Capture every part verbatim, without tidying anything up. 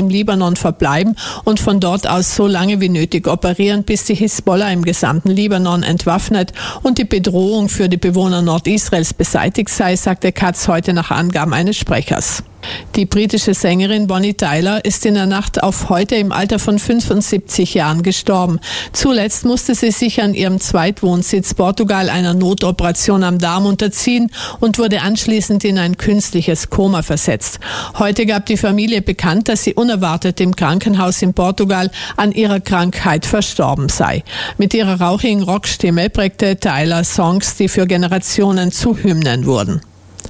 im Libanon verbleiben und von dort aus so lange wie nötig operieren, bis die Hisbollah im gesamten Libanon entwaffnet und die Bedrohung für die Bewohner Nordisraels beseitigt sei, sagte Katz heute nach Angaben eines Sprechers. Die britische Sängerin Bonnie Tyler ist in der Nacht auf heute im Alter von fünfundsiebzig Jahren gestorben. Zuletzt musste sie sich an ihrem Zweitwohnsitz Portugal einer Notoperation am Darm unterziehen und wurde anschließend in ein künstliches Koma versetzt. Heute gab die Familie bekannt, dass sie unerwartet im Krankenhaus in Portugal an ihrer Krankheit verstorben sei. Mit ihrer rauchigen Rockstimme prägte Tyler Songs, die für Generationen zu Hymnen wurden.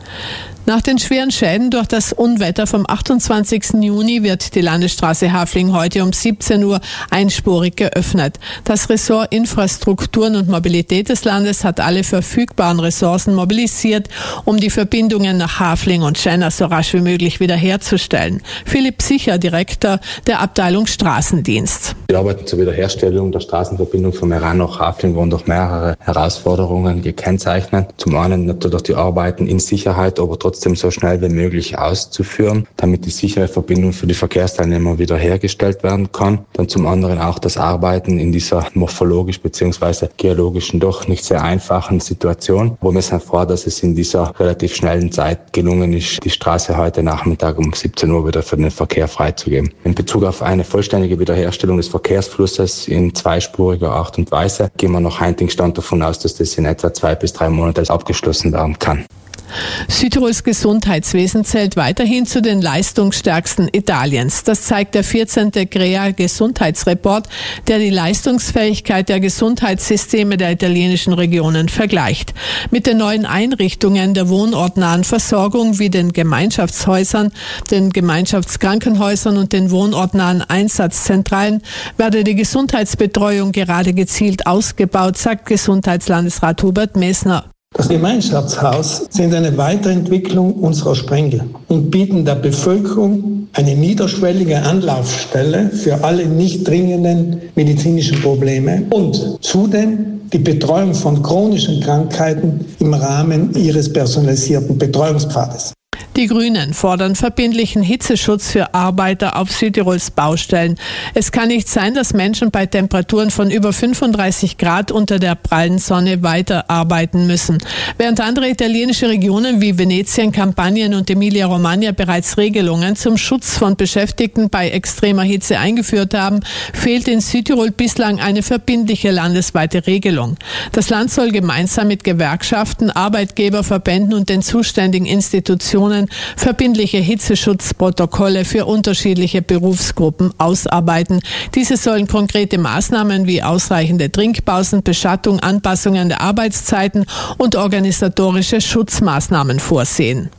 Nach den schweren Schäden durch das Unwetter vom achtundzwanzigsten Juni wird die Landesstraße Hafling heute um siebzehn Uhr einspurig geöffnet. Das Ressort Infrastrukturen und Mobilität des Landes hat alle verfügbaren Ressourcen mobilisiert, um die Verbindungen nach Hafling und Schenna so rasch wie möglich wiederherzustellen. Philipp Sicher, Direktor der Abteilung Straßendienst. Die Arbeiten zur Wiederherstellung der Straßenverbindung von Meran nach Hafling wurden durch mehrere Herausforderungen gekennzeichnet. Zum einen natürlich die Arbeiten in Sicherheit, aber trotzdem so schnell wie möglich auszuführen, damit die sichere Verbindung für die Verkehrsteilnehmer wiederhergestellt werden kann. Dann zum anderen auch das Arbeiten in dieser morphologisch bzw. geologischen doch nicht sehr einfachen Situation, wo wir sind froh, dass es in dieser relativ schnellen Zeit gelungen ist, die Straße heute Nachmittag um siebzehn Uhr wieder für den Verkehr freizugeben. In Bezug auf eine vollständige Wiederherstellung des Verkehrsflusses in zweispuriger Art und Weise gehen wir nach heutigem Stand davon aus, dass das in etwa zwei bis drei Monaten abgeschlossen werden kann. Südtirols Gesundheitswesen zählt weiterhin zu den leistungsstärksten Italiens. Das zeigt der vierzehnte G R E A Gesundheitsreport, der die Leistungsfähigkeit der Gesundheitssysteme der italienischen Regionen vergleicht. Mit den neuen Einrichtungen der wohnortnahen Versorgung wie den Gemeinschaftshäusern, den Gemeinschaftskrankenhäusern und den wohnortnahen Einsatzzentralen werde die Gesundheitsbetreuung gerade gezielt ausgebaut, sagt Gesundheitslandesrat Hubert Messner. Das Gemeinschaftshaus sind eine Weiterentwicklung unserer Sprengel und bieten der Bevölkerung eine niederschwellige Anlaufstelle für alle nicht dringenden medizinischen Probleme und zudem die Betreuung von chronischen Krankheiten im Rahmen ihres personalisierten Betreuungspfades. Die Grünen fordern verbindlichen Hitzeschutz für Arbeiter auf Südtirols Baustellen. Es kann nicht sein, dass Menschen bei Temperaturen von über fünfunddreißig Grad unter der prallen Sonne weiterarbeiten müssen. Während andere italienische Regionen wie Venetien, Kampanien und Emilia-Romagna bereits Regelungen zum Schutz von Beschäftigten bei extremer Hitze eingeführt haben, fehlt in Südtirol bislang eine verbindliche landesweite Regelung. Das Land soll gemeinsam mit Gewerkschaften, Arbeitgeberverbänden und den zuständigen Institutionen verbindliche Hitzeschutzprotokolle für unterschiedliche Berufsgruppen ausarbeiten. Diese sollen konkrete Maßnahmen wie ausreichende Trinkpausen, Beschattung, Anpassungen der Arbeitszeiten und organisatorische Schutzmaßnahmen vorsehen.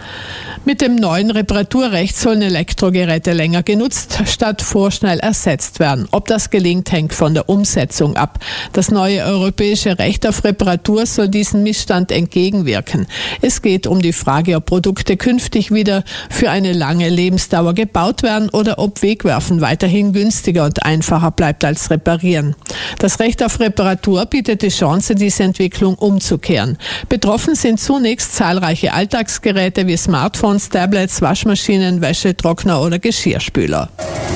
Mit dem neuen Reparaturrecht sollen Elektrogeräte länger genutzt, statt vorschnell ersetzt werden. Ob das gelingt, hängt von der Umsetzung ab. Das neue europäische Recht auf Reparatur soll diesem Missstand entgegenwirken. Es geht um die Frage, ob Produkte künftig wieder für eine lange Lebensdauer gebaut werden oder ob Wegwerfen weiterhin günstiger und einfacher bleibt als Reparieren. Das Recht auf Reparatur bietet die Chance, diese Entwicklung umzukehren. Betroffen sind zunächst zahlreiche Alltagsgeräte wie Smartphones, Tablets, Waschmaschinen, Wäschetrockner oder Geschirrspüler.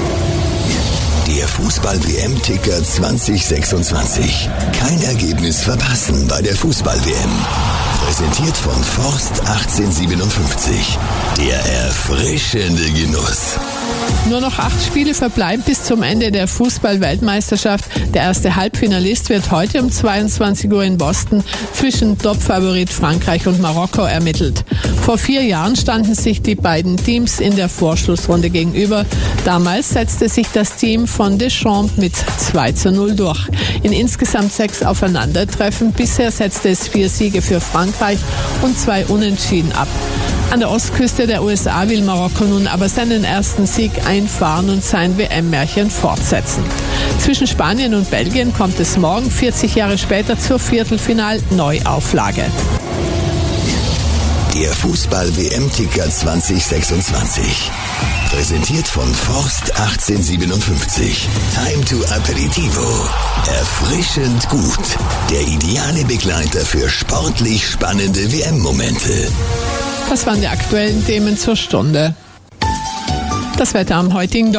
Der Fußball-W M-Ticker zwanzig sechsundzwanzig. Kein Ergebnis verpassen bei der Fußball-W M. Präsentiert von Forst achtzehnhundertsiebenundfünfzig. Der erfrischende Genuss. Nur noch acht Spiele verbleiben bis zum Ende der Fußball-Weltmeisterschaft. Der erste Halbfinalist wird heute um zweiundzwanzig Uhr in Boston zwischen Topfavorit Frankreich und Marokko ermittelt. Vor vier Jahren standen sich die beiden Teams in der Vorschlussrunde gegenüber. Damals setzte sich das Team von Deschamps mit zwei zu null durch. In insgesamt sechs Aufeinandertreffen. Bisher setzte es vier Siege für Frankreich und zwei Unentschieden ab. An der Ostküste der U S A will Marokko nun aber seinen ersten Sieg einfahren und sein W M-Märchen fortsetzen. Zwischen Spanien und Belgien kommt es morgen, vierzig Jahre später, zur Viertelfinal-Neuauflage. Der Fußball-W M-Ticker zwanzig sechsundzwanzig. Präsentiert von Forst achtzehnhundertsiebenundfünfzig. Time to Aperitivo. Erfrischend gut. Der ideale Begleiter für sportlich spannende W M-Momente. Das waren die aktuellen Themen zur Stunde. Das Wetter am heutigen